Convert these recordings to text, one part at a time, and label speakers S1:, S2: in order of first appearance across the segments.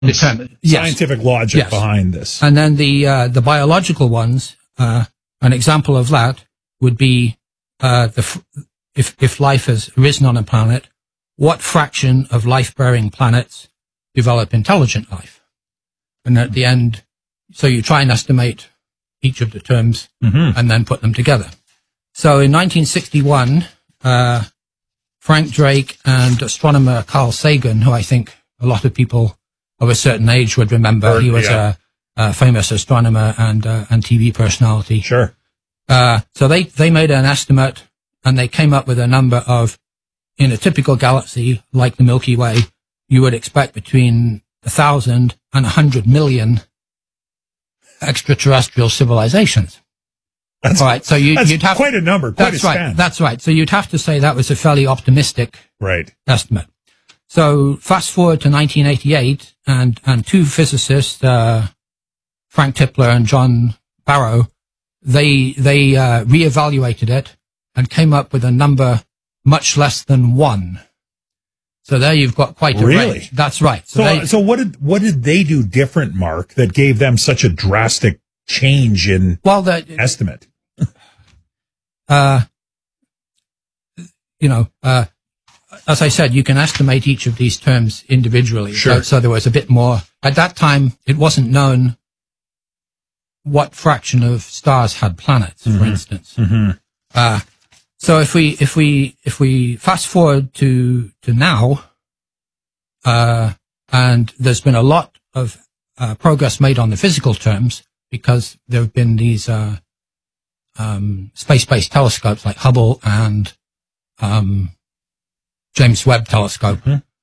S1: scientific logic behind this.
S2: And then the biological ones, an example of that would be if life has arisen on a planet, what fraction of life-bearing planets develop intelligent life? And at the end, so you try and estimate each of the terms and then put them together. So in 1961, Frank Drake and astronomer Carl Sagan, who I think a lot of people of a certain age would remember, he was a famous astronomer and TV personality.
S1: Sure.
S2: So they made an estimate, and they came up with a number of, in a typical galaxy like the Milky Way, you would expect between 1,000 and 100 million extraterrestrial civilizations.
S1: That's,
S2: all right, so you'd have
S1: quite a number. Quite
S2: that's
S1: a
S2: right.
S1: span.
S2: That's right. So you'd have to say that was a fairly optimistic estimate. So fast forward to 1988, and two physicists, Frank Tipler and John Barrow, they reevaluated it and came up with a number much less than 1. So there you've got quite a range. That's right.
S1: So what did they do different, Mark, that gave them such a drastic change in estimate?
S2: As I said, you can estimate each of these terms individually.
S1: Sure.
S2: So there was a bit more. At that time, it wasn't known what fraction of stars had planets, for instance. So if we fast forward to now, and there's been a lot of progress made on the physical terms, because there have been these space-based telescopes like Hubble and James Webb Telescope.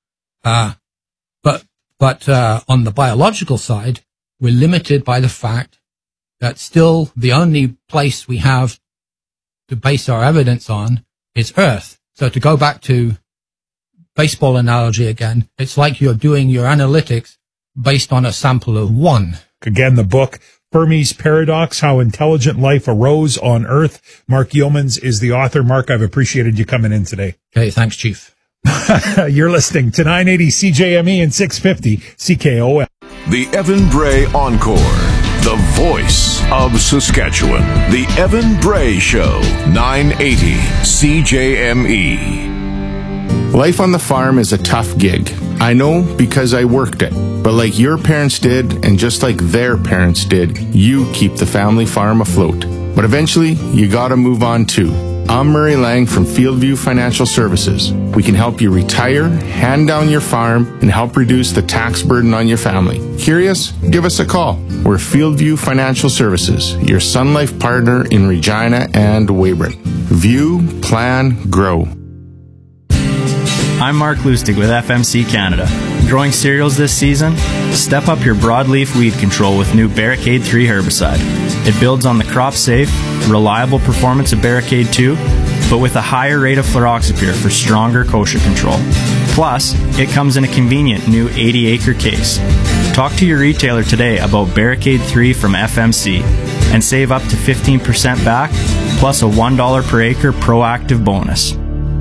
S2: But on the biological side, we're limited by the fact that still the only place we have to base our evidence on is Earth. So to go back to baseball analogy again, it's like you're doing your analytics based on a sample of 1.
S1: Again, the book, Fermi's Paradox, How Intelligent Life Arose on Earth. Mark Yeomans is the author. Mark, I've appreciated you coming in today.
S2: Okay, thanks, Chief.
S1: You're listening to 980 CJME and 650 CKOL.
S3: The Evan Bray Encore, the voice of Saskatchewan. The Evan Bray Show, 980 CJME.
S4: Life on the farm is a tough gig. I know because I worked it. But like your parents did, and just like their parents did, you keep the family farm afloat. But eventually, you gotta move on too. I'm Murray Lang from Fieldview Financial Services. We can help you retire, hand down your farm, and help reduce the tax burden on your family. Curious? Give us a call. We're Fieldview Financial Services, your Sun Life partner in Regina and Weyburn. View, plan, grow.
S5: I'm Mark Lustig with FMC Canada. Growing cereals this season? Step up your broadleaf weed control with new Barricade 3 herbicide. It builds on the crop-safe, reliable performance of Barricade 2, but with a higher rate of fluroxapyr for stronger kochia control. Plus, it comes in a convenient new 80-acre case. Talk to your retailer today about Barricade 3 from FMC and save up to 15% back, plus a $1 per acre proactive bonus.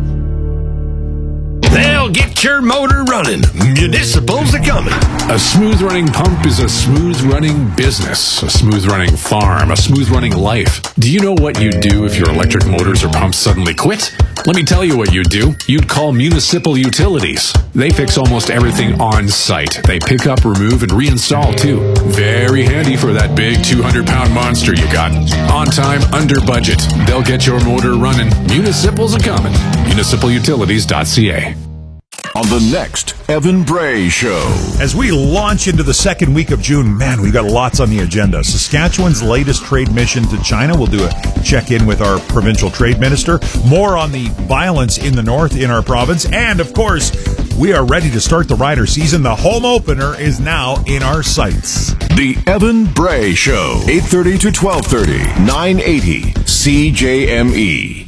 S6: They'll get your motor running. Municipals are coming.
S7: A smooth-running pump is a smooth-running business, a smooth-running farm, a smooth-running life. Do you know what you'd do if your electric motors or pumps suddenly quit? Let me tell you what you'd do. You'd call Municipal Utilities. They fix almost everything on site. They pick up, remove, and reinstall, too. Very handy for that big 200-pound monster you got. On time, under budget. They'll get your motor running. Municipals are coming. MunicipalUtilities.ca.
S3: On the next Evan Bray Show.
S1: As we launch into the second week of June, man, we've got lots on the agenda. Saskatchewan's latest trade mission to China. We'll do a check-in with our provincial trade minister. More on the violence in the north in our province. And, of course, we are ready to start the rider season. The home opener is now in our sights.
S3: The Evan Bray Show, 8:30 to 12:30, 980 CJME.